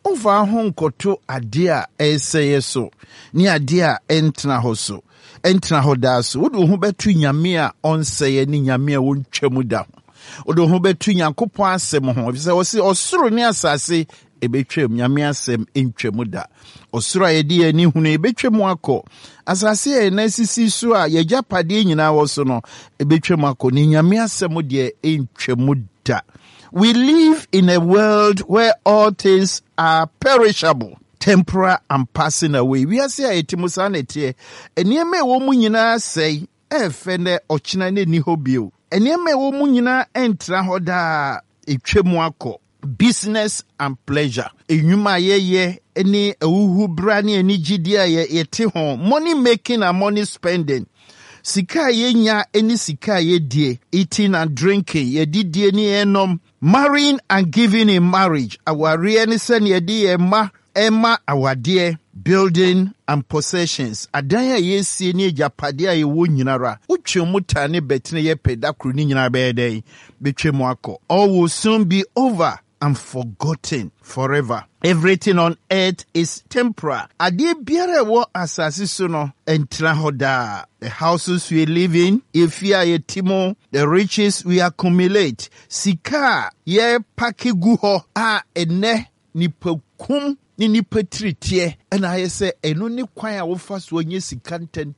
Ova ho nkoto ade a ɛsɛyɛ so ni ade a ɛntena ho so ɛntena ho da so wode ho bɛto nyame a ɔnsɛyɛ ni nyame a wontwamu da ho wode ho bɛto Nyankopɔn asɛm ho efisɛ wɔse ɔsoro ne asase ebetwam nyame asɛm entwamu da ɔsoro a yɛde ani hunu ebetwam akɔ asase a na sisi so a yɛgyapade nyinaa wɔ so no ebetwam akɔ ni nyame asɛm deɛ entwamu da. We live in a world where all things are perishable, temporal and passing away. We are saying etimusa netie. Eniyeme wo mu nyinaa sɛi ɛfɛ ne ɔkyena ne ni hɔ bio. Eniyeme wo mu nyinaa ɛntra hɔ daa etwemu akɔ. Business and pleasure. Enyuma yeye eni awuhu bra ne anigidi a yɛte ho. Money making and money spending. Sika yenya eni sika yedie. Eating and drinking. Yedidie ni enom. Marrying and giving in marriage. Awari ni sen yedi emma awade. Building and possessions. Adanya yesi ni japade a yewo nyinara. Uche muta ne betine ye pedakru ni nyinara bede. Betwe mwako. All will soon be over and forgotten forever. Everything on earth is temporal. Ade biara wo asasi so no entra hoda. The houses we live in, ifia ye timo, the riches we accumulate. Sika ye paki guho a ene ni pekum ni nipetritie. And I say eno ni kwaya wo fa so nye sika ten.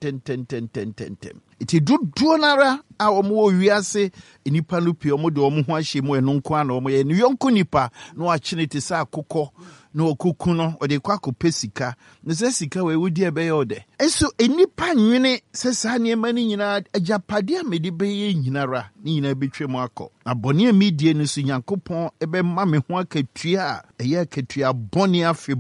Iti duonara a omo wiase nipa no pie omo de omo ho ahye mu eno nko ana omo ye ni yonko nipa no akyene te sa akokɔ no okuku no ode kwa kopesika ne se sika we wudi ebe yode eso enipa nwene se sa ne mani nyina ajapade amedi be ye nyinara ni nyina betwem akɔ abone amidie no so Nyankopɔn ebe ma me ho akatua a eye akatua bone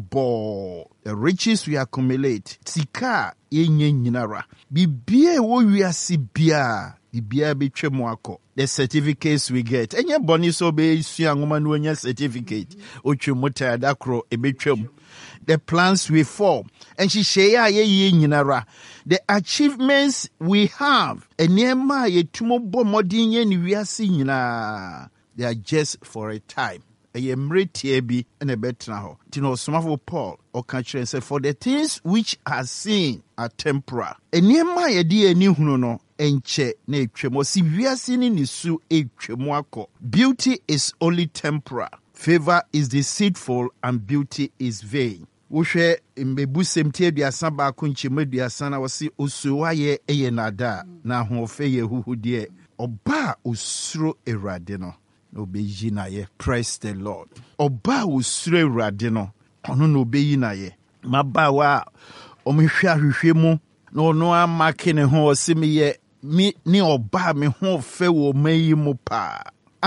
afebɔ. The riches we accumulate sika ye nyinara bibie wo wiase bia bibia betwem akɔ. The certificates we get. Enye boni so be sua ngoma no nya certificate. Otwemota dakro ebetwem. The plans we form. And she share ye nyinara. The achievements we have. Enyema ye tumo bo modin ye ni wiase nyina. They are just for a time. Eye mretie bi na betna ho. Tino somafo Paul o kan kire say for the things which are seen are temporal. Enyema ye di ani hunu no enche na etwemo si wiase ni nisu etwemo akɔ. Beauty is only temporal. Favor is deceitful and beauty is vain. Wohwɛ mbebusem tie aduasa ba ko nkyema aduasa na wɔse osuwa ye eye nada na ahofe ye huhudie. Oba osuro Awurade no obeyi na ye. Praise the Lord. Oba osuro Awurade no ono no obeyi na ye. Mabawa omhwe ahwehwe mu no no amake ne ho osimiye mi ni oba me ho fe wo mayi mu pa.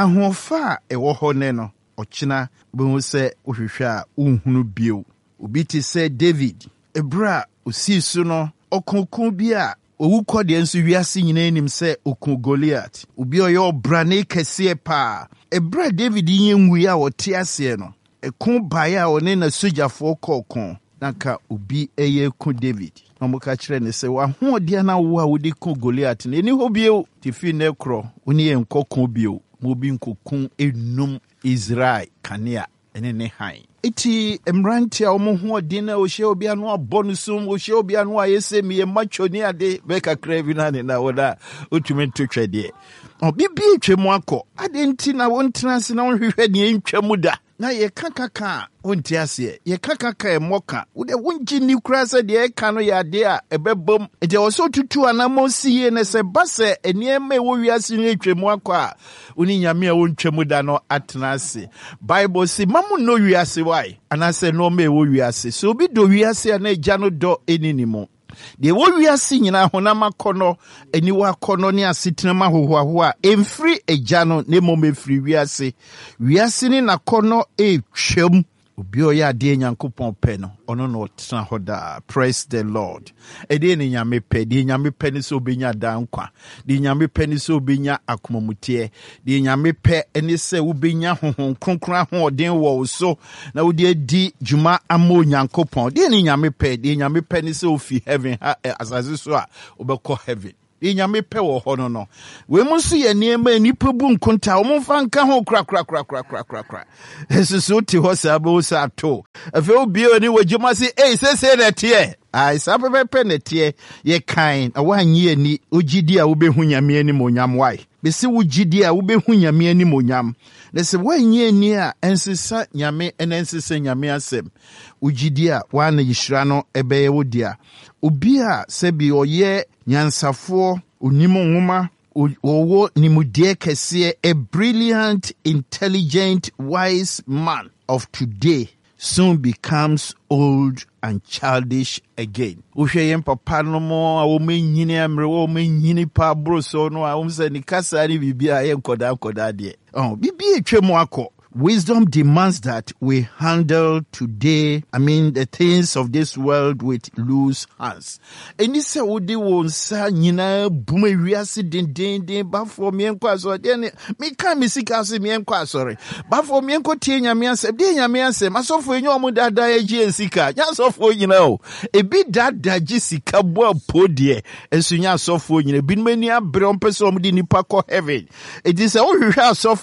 Ahofa ewo ho ne no ochina bo se ohwehwe a unhunu bio. Obi ti se David ebra osi su no okonkon bi a owu kode nso wiase nyina anim se okun Goliath. Obi oye obrane kese pa. Ebra David yenwu ya wote ase no ekun bae a one na sojafo kokon nanka obi eye ku David. Mamuka kire ne se wa ho dia na wo a wodi ku Goliath ne ni ho bio ti fi ne kro oni enkokon bio mo bi nkokun enum Israel kanea ene ne han. Iti emranti a omo ho din na ohye obi anu abonusum ohye obi anu ayese me macho ni ade beka kravi na ne na woda otumi ntwede. Obibi etwemu akɔ ade nti na wontena se na wohwehwɛ ne ntwamu da na ye kakaka wonti ase ye kakaka emoka wode wonji ni kura se de eka no ya de a ebebom ede oso tutu anamo siye ne se base eniema wo wiase ne etwemu akɔ a oni nyame a wontwamu da no atena ase. Bible say mamu no wiase why anase no me wo wiase so bi do wiase na agya no do eninimo. De wo wiase nyina honam akɔnɔ eniwa akɔnɔ ne asetenama hohoaho a emfiri agya no ne momefiri wiase ni nakɔnɔ etwam obi oya ade Nyankopɔn pɛ no ono no tena hoda. Praise the Lord. Ede ne nyame pɛ de nyame pɛ ne so obenya dankwa de nyame pɛ ne so obenya akomamutie de nyame pɛ ene se obenya honhon kronkron ahoden wo so na wo de di dwuma amo Nyankopɔn de ne nyame pɛ ne se ofi heaven asase so a obekɔ heaven Nyame pe wo ho no no. We mu so ye niema nipa bu nkonta wo mfa nka ho kra. Esusu ti ho sa bo sa to. Afi obi oni wajuma si say na tie. Ai sa pepe na tie ye kan awanyi ani ogidi a wo behu Nyame ani monyam wai. Besi wogidi a wo behu Nyame ani monyam. Na se wanyi ani a ensesa Nyame ensesa Nyame asem. Ogidi a wana yishira no ebeye wo dia. Obi a sebi oye nyansafo onimo nwoma owo nimudie kese, a brilliant, intelligent, wise man of today soon becomes old and childish again. Uhye papa no mo a wo menyini amre wo menyini pa bro so no a wo se ni kasa ni bibia ye nkoda de. Bibia etwemu akọ. Wisdom demands that we handle today, the things of this world with loose hands. Eni se wodi won sa nyina buma wiase den ba for me enko asore den me kan me sika se me enko asore ba for me enko tie Nyame asem de Nyame asem asofo enyo omo dada eji sika nya asofo nyina o ebi dada ji sika bo apodie ensunya asofo nyina bi mani abre ompese omo di nipa ko heaven it is o hwehwe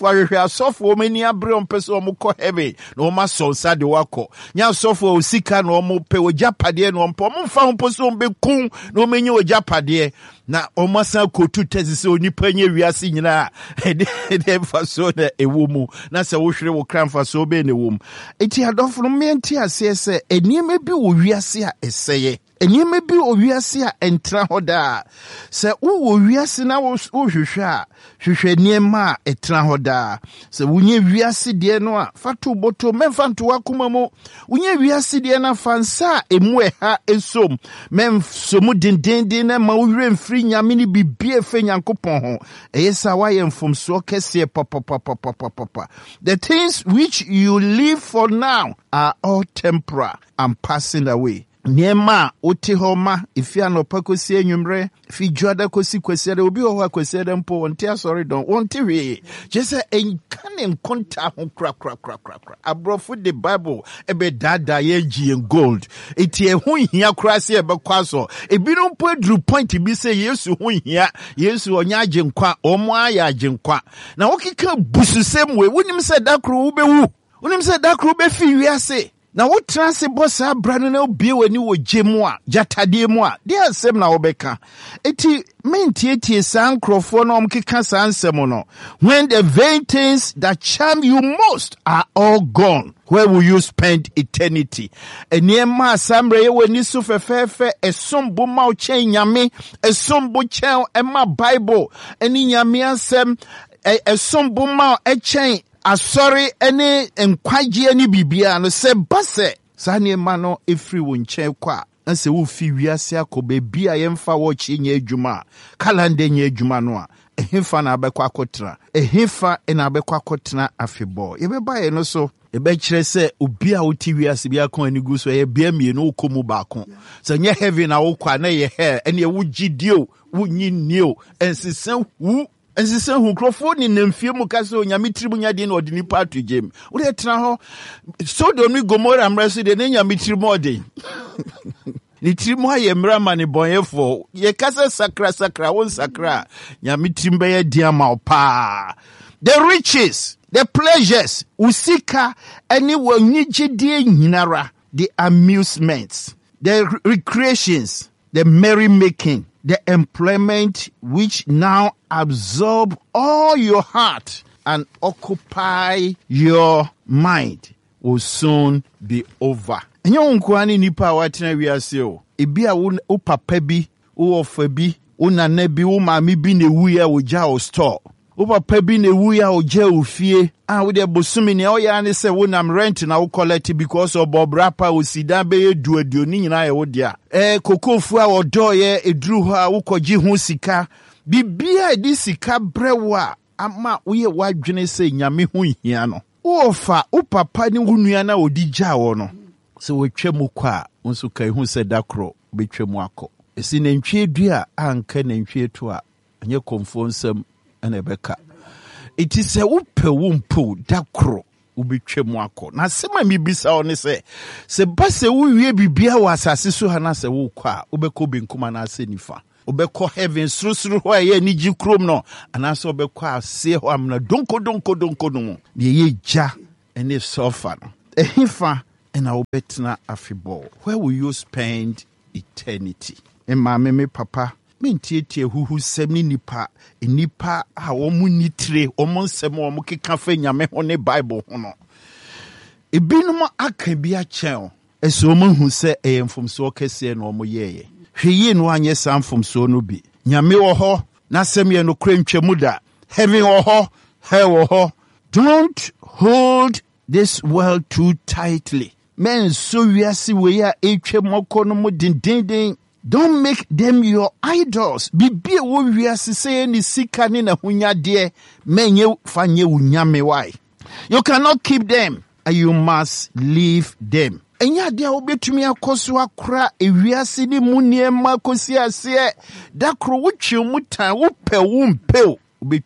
asofo mani abre person omo ko heaven no ma so sa de wako nya sofo osika no omo pe ojapade no ompo mfa ho person be kun no menye ojapade na omo san kotu tezise onipa nya wiase nyina de fa so na ewomu na se wo hwere wo kramfa so be ne wom eti adofo no menti ase eniema bi wo wiase a eseye eniema bi wo wiase a entra hoda se wo wiase na wo hwehwe a hwehwe niema a etra hoda se wunye wiase de no a fatu boto memfa nto akoma mu wunye wiase de na fansa emu ha esom memsomu dendenden na ma wo hwere mfiri Nyame ni bibie fe Nyankopon ho eyesa wa ye mfomso kese papa. The things which you live for now are all temporal and passing away. Niema otihoma ifia no pakosi enwumre fi juada kosi kwesiade obi ho akwesiade mpo wonte asori don wonte hwe jese enkane nkonta ho kra abrofo the Bible ebe dada ye gi gold eti ehun hia kra se ebe kwaso ebi no mpo edru point bi se Yesu hun hia Yesu onya agenkwa omo aya agenkwa na wokika busu semwe wonim se dakro wo bewu wonim se dakro be fi wiase na wo transe bossa brano na obie wani wo gemu a jatade mu a de asem na wobeka eti mentietie san krofo na omkeka san nsem no when the vain things that charm you most are all gone, where will you spend eternity? Eniema asambre ye wani so fefefe esombo ma ochen Nyame esombo chen ema Bible eni Nyame asem esombo ma echen asori ene enkwaje ani bibia no se base sane ma no efri wo nche kwa nse wo fi wiase akobe bia yemfa wo chi nya adwuma kalanda nya adwuma no a ehemfa na abekwa kotra ehemfa na abekwa kotra afebo yebeba ye no so ebe kire se obi a woti wiase bia kon ani gu so ye bia mie no komu ba kon so nye heaven na wo kwa na ye he ene wo gidio wo nyinio ensesan wu ensise hu krofo ni nemfie mu kase Onyame tribu nya de na odini patu gem wo de tra ho Sodom ni Gomora mreso de na Nyame tribu ode ni tribu aye mrama ni bonyefo ye kase sakra won sakra Nyame tribu ye dia ma opa the riches, the pleasures usika any wanyigide nyinara, the amusements, the recreations, the merrymaking, the employment which now absorb all your heart and occupy your mind will soon be over. Enyo nkwani nipa watena wiase o. Ebi a wo papa bi, wo ofa bi, wo nana bi, wo maami bi na wu ya wo ja o store. Wo papa bi na wu ya o ja o fie. Wo de bosumi ne o ya ne se wo nam rent na wo collect because of Bob Rapper o sidan be eduadio ni nyina ye wo dia. Kokofu a odo ye eduru ho a wo koji ho sika. Bibia edi sika brewa ama wo ye wadwene se Nyame ho hia no. Wo fa wo papa ni wo nua na odi ja wo no. So we twemu kwa unsu kai hu se dakro be twemu akọ esi na ntwe dua anka na ntwe to a anye komfo nsam na ebeka iti se wo pe wo mpo dakro wo be twemu akọ na sema mi bisa one se ba se wo wie bibia wa asase so ha na se wo kwa wo be ko benkuma na ase nifa obekɔ heaven surusuru hɔ a ɛyɛ anigye kurom no anaasɛ obekɔ aseɛ hɔ amena donko no mu deɛ ɛyɛ gya ɛne sulfur no ɛhefa ɛna wobɛtena afebɔɔ. Where will you spend eternity? Maame me papa mentietie huhu sɛm ne nipa a wɔn ni tire wɔn nsɛm a wɔn keka fa nyame ho ne Bible ho no ebinom aka bi akyɛn ɛsɛ wɔn hu sɛ ɛyɛ mfomsoɔ kɛseɛ na wɔn yɛɛyɛ. Hwɛ yie no anyɛ saa mfomsoɔ no bi. Nyame wɔ hɔ n'asɛm yɛ no kura ntwamu da. Heaven wɔ hɔ, hell wɔ hɔ. Don't hold this world too tightly. Men so wiase wei a etwa mɔkɔ no mu dindindin. Don't make them your idols. Bibi wo wiase sɛ ne sika ne na hunyadeɛ menye fanye unyame why. You cannot keep them and you must leave them. Enya dia obetumi akoso akora ewiase ne mu niema kosi ase da kro wotwe mu tan wo pɛ wo mpɛw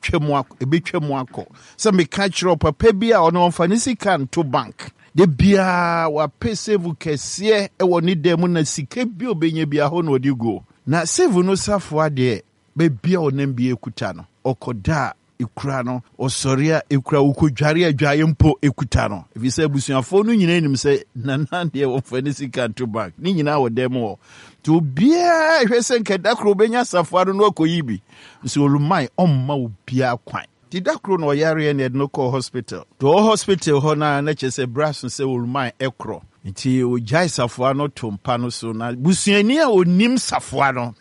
obetwa mu akɔ. Sɛ me ka kyerɛ papa bi a ɔno ɔmfa ne sika nto bank. De bia wa pesevu kɛseɛ ɛwɔ ne dɛm na sika bi obenya bia hɔ na ɔde go. Na sevu no safoa de be bia ɔnam bi ekuta no. Ɔkɔda ekura no ɔsɔre a ekura ukɔdware adwaye mpo ekuta no. Efi sɛ busuafo no nyina nim sɛ nanan de wɔmfa ne sika nto bank. Ni nyina wɔ dɛm hɔ. To bia hwɛ sɛ nkɛda kro benya safoa no akɔyi bi. Nso olumai ɔmma wo bia kwan. Ti dakro no yare ne no call hospital. To hospital ho na kyɛ sɛ brass sɛ olumai ekro. Nti o jai safoa no tompa no so na busuani a onim safoa no.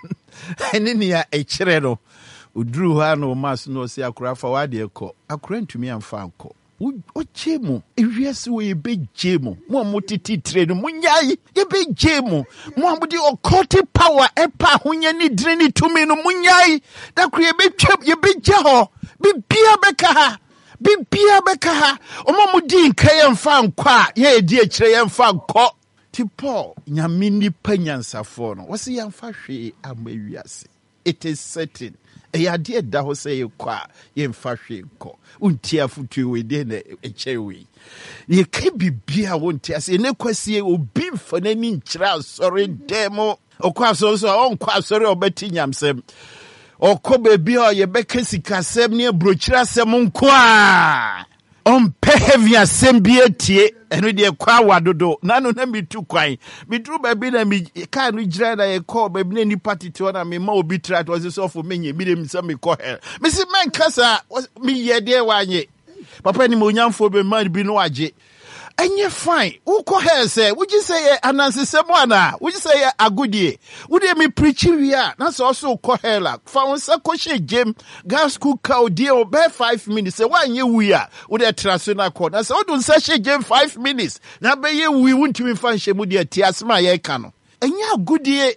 Ene ne ya ekyere no. Oduru ha no mas no se akora fa wa de ekɔ. Akora ntumi amfa ankɔ. O chemu ewiase wo yebegye mo mo titire no munyai yebegye mo amudi occultic power epa honya ni dire ni tumi no munyai dakro yebegye ho bibia beka ha omo di nkae mfa nkɔ a ye edi ekire ye mfa nkɔ ti Paul nyame nipa nyansafo no wose yamfa hwe amawiase. It is certain eyade da ho sɛ yekɔ a yemfa hwe nkɔ untia futu we de na echewe ye ka bibia wontia sɛ ne kwasie obi mfa nani nkyira asɔre demo okɔ asɔre so onkɔ asɔre obeti nyamsɛm okɔ bebi a yebɛka sikasɛm ne abrokyira asɛm nko a ɔmpɛ heavy asɛm bi atie ɛno deɛ kwa wadodo nano na mitu kwan mitru baabi na mi ka no gyira na ye call baabi na nipa tete na me ma obi try to so for menye mi dem sɛ me kɔ hell me si men kasa mi ye de wanye papa ni mo nyamfo be man bi no agye enye fine ukɔ hell sɛ wogi sɛ ye anansesɛm ana wogi sɛ ye agodie wode me preach wi a na sɛ also ukɔ hell a fa won sɛ kɔ hye gem gas cook out die o be 5 minutes sɛ wanye wi a wode traso na kɔ na sɛ wode nsa hye gem 5 minutes na be ye wi wontumi fa nhye mu de tie asema ye ka no enye agodie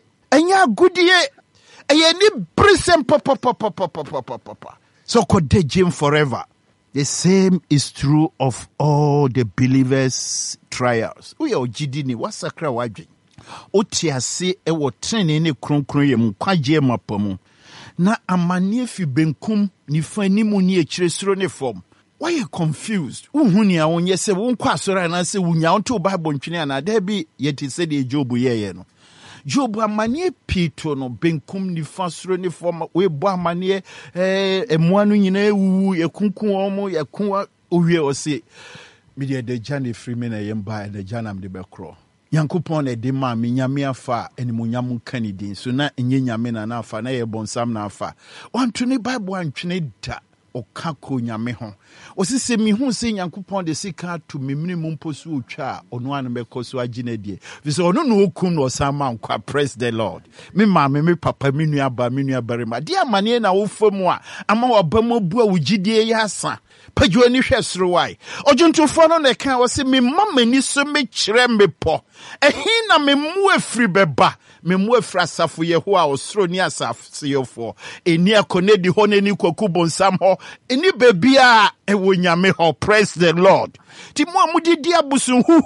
eye ni brisem papa so kɔ de gem forever. The same is true of all the believers' trials. Uya ojidi ni wasakra wadwe. Otiase ewo trene ne kronkron ye mkwagye mapamu. Na amanie fi benkum ni fani mu ni ekyire soro ne fom. Why you confused? Uhu ni awonye se wonkɔ asɔre na se wunya onto Bible ntwene ana da bi yeti se de Job yeye no. Job amanie pito no benkum ni fasoro ni form we bo amanie emuanu nyina ewu yekunku omo yekun owie ose media de jane free me na yemba de janam de bekro yankopon na de ma me nyame afa animunyam kanidin so na enye nyame na afa na ye bonsam na afa wantune Bible antwene da okako nyame ho osise mi hu se yankopon de sika to memni mu mposu otwa ono an bekoso agina die vise ono no okum no sama nkwa. Praise the Lord. Me ma me papa me nua barima dia amane na wo famu a ama wabam bu a wugidie ya asa padwo ni hwɛ soro wai ojuntufo no na ka wo se me mamani so me kyerɛ me pɔ ehi na me mu afiri beba me mu afira safo yeho a osoro ni asafo yefo eni akonedi ho na ni kwaku bonsam ho eni bebia ewo nyame ho. Praise the Lord. Ti mo amudidi abusun huhuo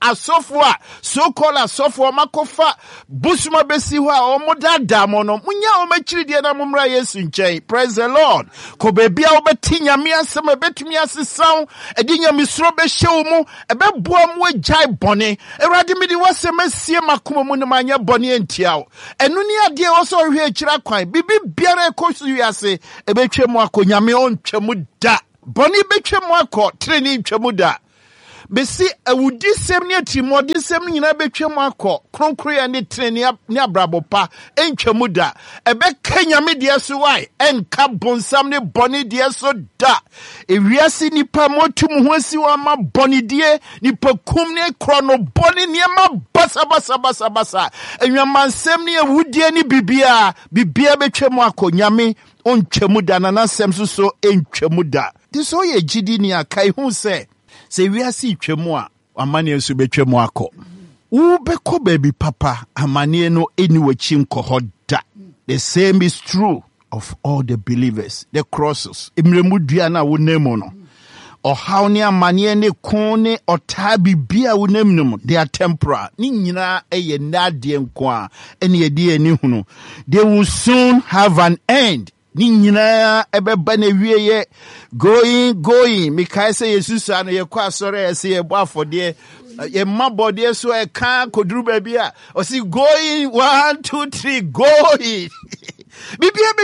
asofo so-called asofo makofa busuma besi ho a omodada mo no munya omachiri de na momra Yesu nkyɛn. Praise the Lord. Ko bebia obeti nyame asɛm ebetumi asesaw edi nyame soro behyew mu ebeboa mu agyae bɔne. Awurade mi di wasɛm asie makoma mu ne manya bɔne antiaw. Ɛno ni ade wo so hwe akyira kwan bibi biara ekosu wiase ebetwe mu akɔ nyame ontwa mu da. Bɔne betwe mu akɔ treni ntwa mu da. Besi awudi sem ne atimodi sem nyina betwa mu akɔ kronkroya ne treni ne abrabopa entwa mu da. Ebe kanyame de so wai enka bonsam ne bɔne de so da. Ewiase nipa motum ho asi wa ma bɔne de nipa kum ne krono bɔne ne ma basa. Enwamansem ne awudi ne bibia betwa mu akɔ nyame ontwa mu da na nasem so entwa mu da. This so ye gidi ni akai hu se we are see twemu a amane so betwemu akọ wo beko baby papa amane no eni wachi nkọ da. The same is true of all the believers. The crosses emremu dua na wo nemu no ohaw ne amane ne kon ne ota bibia wo nemu they are temporal. Ni nyina eye nade nko a ene yedi ani hunu. They will soon have an end. Ni nyina ebeba na wieye going mikai say Jesus an ye kwa sore ese ye bo afode ye mabode so e kan koduru ba bia o si going 1 2 3 going bibia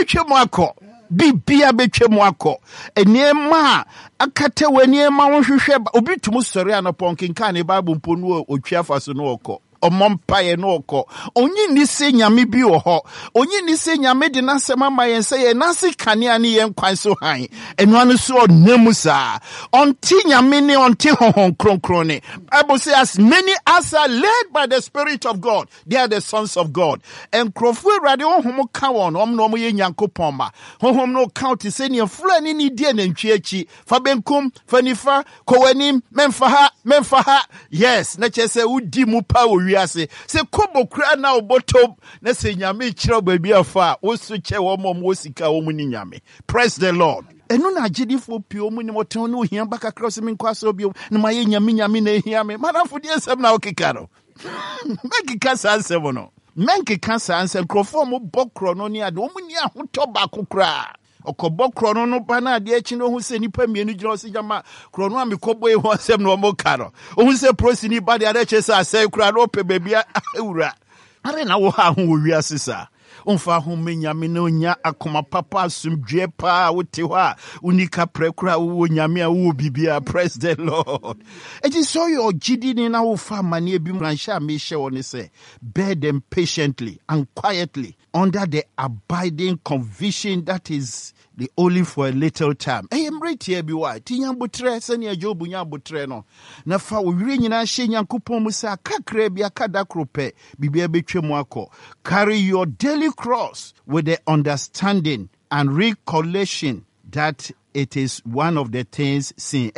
betwe mu akọ enema akate waniema wo hwehwe obi tumu sore anopon kinka ne Bible mponu otwa faso no okọ omompaye no okọ onyi ni se nyame bi wo ho onyi ni se nyame de nasema mayen se ye nase kanea ne yen kwan so han eno anu so onemu sa onti nyame ne onti honhon kronkron ne. Bible says as many as are led by the Spirit of God they are the sons of God. And krofu Awurade honhom ka won omno mo ye nyankopon ma honhom no count se ne fulani ni die na ntwe achi fa benkum fanifa kowanim memfa ha yes na chese udi mu pa wiase se kobo kura na obotom na se nyame kire baabi afa wo so che wo mom wo sika wo mu ni nyame. Praise the Lord. Enu na agidifo pio mu ni moton no hia baka cross me nkwaso bio na maye nyame na hia me madafo de asem na okika no makika sansem no menkika sansem krofo mo bokro no ni ade wo mu ni ahoto ba kokra okobo krono no bana ade achi no hu se nipa mienu giro se jama krono a mekobo e ho asem no mo ka no hu se prosini ba de ade che sa sai kura no pe bebia ewura are na wo ha ho wi asesa onfa ho menyame na onya akoma papa asumdwe pa wote ho a unika prekura wo nyame a wo bibia. Praise the Lord. It is so your gidi ni na wo fa mane bi mransha me hye woni se bear them patiently and quietly under the abiding conviction that is the only for a little time. I am right here be why tinya botre se ne Job nya botre no na fa wo wire nyina hye nyankopon mu sa kakra bia kada krope bibia betwemu akọ. Carry your daily cross with the understanding and recollection that it is one of the things seen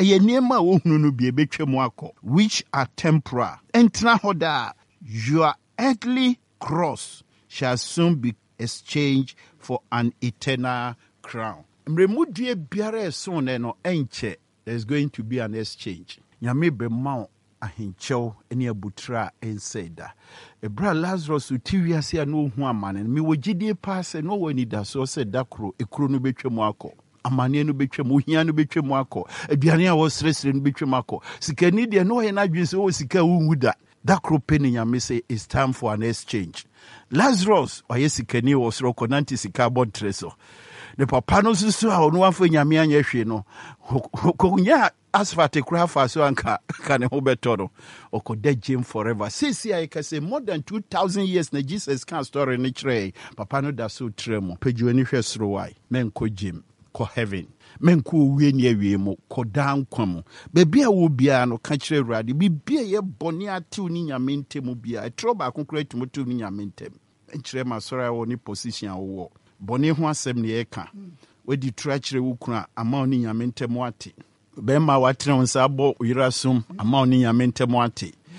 which are temporal. Entra hoda, your earthly cross shall soon be exchanged for an eternal crown. There's going to be an exchange. Ahincho eni abutra enseda ebra Lazarus utiwiase anu hu amane mi wogide pass no wani da so se dakro ekro no betwemu akọ amane no betwemu hia no betwemu akọ aduane a wo sresre no betwemu akọ sikani de no ye na dwese wo sika wu da dakro peni nyame say it's time for an exchange. Lazarus oye sikani wo sro konanti sika bodtreso the papa no susu a ono afọ nyame anya hwe no konya asfate kura fa so anka kane ho betoro okoda jim forever. Sisi I can say more than 2,000 years na Jesus can story ni chere papa no da so tremo peju ani hwe soro wai men ko jim ko heaven men ko wie ni awie mo ko dan kwam bebi a wo bia no ka chere Awurade bibia ye boni atew ni nyame ntemu bia troba konkura tumutu ni nyame ntem chere ma soro wo ni position a wo boni ho asem ne ye ka wedi tura chere wo kuna ama oni nyame ntemu ate bema watre onsa bo yirasum ama oni nyame ntemu ate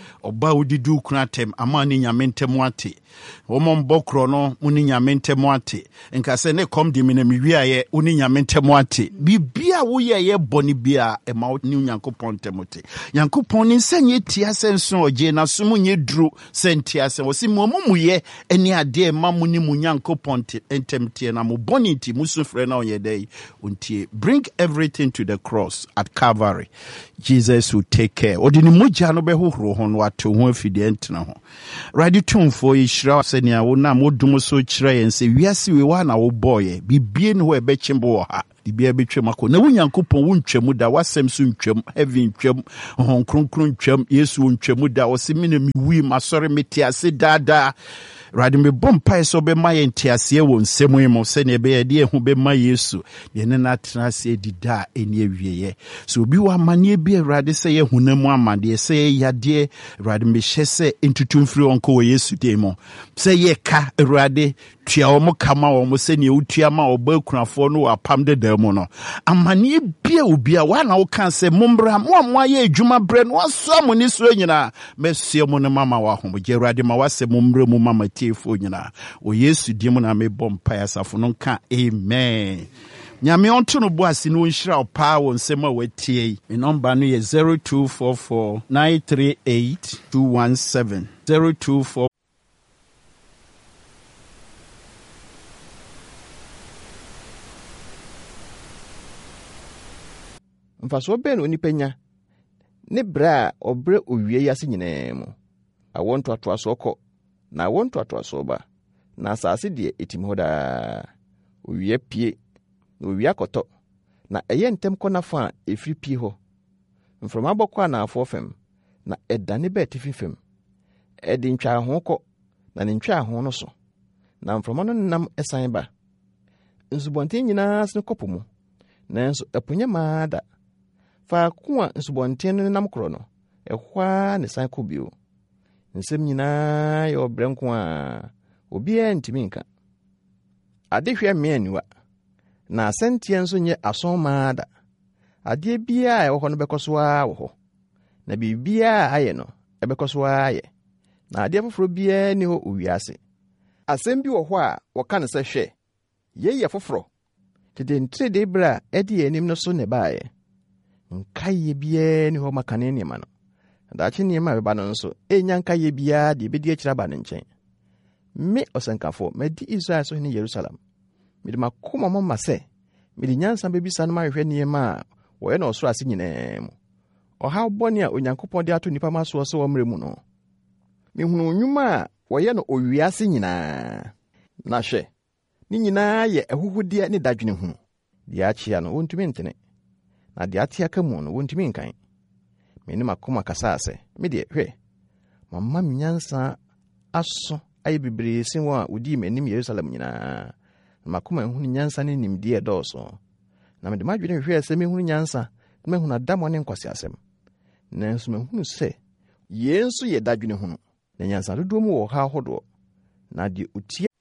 oba udidu kunatem ama ni nyame ntemu ate womo mbokro no muni nyame ntemu ate nka se ne kom di me na miwiaye uni nyame ntemu ate bibia wo ye boni bia e ma ni Nyankopɔn ntemote Nyankopɔn ni senye tia senso oje na sumu nye duru sentia sen wosi muye eni ade ma muni mu Nyankopɔn ntemte na mo boni ti musufre na onye dai untie. Bring everything to the cross at Calvary. Jesus will take care. Odini moja no behohoro ho no ato ho afide ntena ho. Ready tumfo ishira senia wo na modum so kire yen se wiase we wa na wo boye bibie no ho ebe chimbo ha bibia betwem akọ na Nyankopɔn wo ntwam da wasem so ntwam heaven ntwam hon kronkron ntwam Yesu ntwam da wose me na mi wi masori metiase dada Radi me bompa so be ma yentiase wo nsemu imo se ne be ye hu be ma Yesu ye ne na trase dida eni awieye so obi wa mane bi Radi se ye hunamu amade se ye yade Radi me hyese entutumfiri onko wo Yesu demo se ye ka Radi tua wo kama wo se ne utua ma oba kunafo no apam de demo no amane bi obi a wa na wo kan se mombra mo ye adwuma bre no aso mo ni so nyina mesie mo ne mama wa ho je Radi ma wase mombra mu mama fo nyina o Yesu di mu na me bompa ya safo no ka amen. Nyame onto no boase no nhira opa wo nsema watie. Me number no ye 0244 938 217 024 Mfaso ben onipenya ne bra obre owie yase nyina mu awonto atoaso kɔ na wonto atoaso ba na asase de etim hoda owie pie na owie akoto na eye ntem kɔ na fa efiri pie ho mframa bɔkɔ na afofem na edane ba tififem edi ntwa ho kɔ na ne ntwa ho no so na mframa no nam esan ba nsubonten nyina asne kɔpo mu nanso eponya maada fa ko a nsubonten no nam koro no ehwa ne san kɔ bio nsem nyina ye obrenko a obi ntimi nka adehwe meaniwa na asentie nso nye asonmaada ade bia e wo no bekoso a wo ho na bibia aye no e bekoso aye na ade foforo bia ni ho owiase asem bi wo ho a wo ka ne se hwe ye foforo tede ntrede bra edi anim no so ne baaye nkaye bia ni ho makane ni ma no dachi ni ma beba no nso enyanka ye bia de bedi akira ba ne nchen me osenkafo medi Israel so ni Jerusalem mede makoma mama se mede nyansa bebisa no ma hwehwe ni ma wo ye no so ase nyina mu oha boni a Onyankopɔn de ato nipa maso so wo mre mu no mehunu onwuma a wo ye no owiase nyina na hwe ni nyina ye ehuhude ne dadwene hu de achia no wontumi ntene na de atia kamu no wontumi nkan meni makoma kasase me de hwe mamma nyansa aso ayi bibre sin wa udi menim Jerusalem nyina makoma hunu nyansa ne nimdi edoso na me de madwene hwe se me hunu nyansa me hunu adamo ne nkwasi asem nanso me hunu se yensu ye dadwene hunu na nyansa dodo mu wo ha hodo na de utie